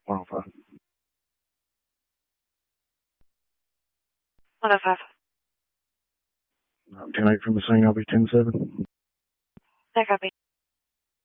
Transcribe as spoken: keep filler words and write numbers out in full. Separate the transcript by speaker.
Speaker 1: one oh five.
Speaker 2: one oh five.
Speaker 1: ten eight from the scene, I'll be ten seven.
Speaker 2: No copy.